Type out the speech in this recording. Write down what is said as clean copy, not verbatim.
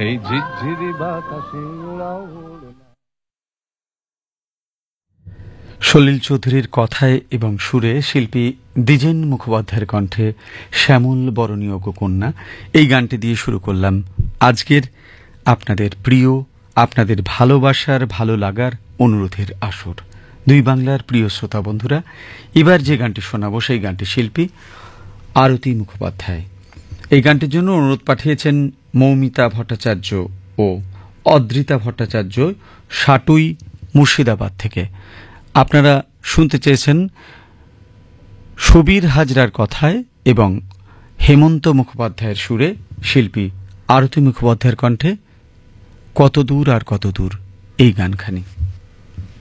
এই ঝিরঝিরি বাতাসে ওড়াও ওড়না। সলিল চৌধুরীর কথায় এবং সুরে শিল্পী দ্বিজেন মুখোপাধ্যায়ের কণ্ঠে শ্যামল বরণীয় কন্যা এই গানটি দিয়ে শুরু করলাম আজকের আপনাদের প্রিয়, আপনাদের ভালোবাসার, ভালো লাগার, অনুরোধের আসর। দুই বাংলার প্রিয় শ্রোতা বন্ধুরা, এবার যে গানটি শোনাবো সেই গানটি শিল্পী আরতি মুখোপাধ্যায়। এই গানটির জন্য অনুরোধ পাঠিয়েছেন মৌমিতা ভট্টাচার্য ও অদ্রিতা ভট্টাচার্য, সাটুই, মুর্শিদাবাদ থেকে। আপনারা শুনতে চেয়েছেন সুবীর হাজরার কথায় এবং হেমন্ত মুখোপাধ্যায়ের সুরে শিল্পী আরতি মুখোপাধ্যায়ের কণ্ঠে কত দূর আর কত দূর এই গানখানি।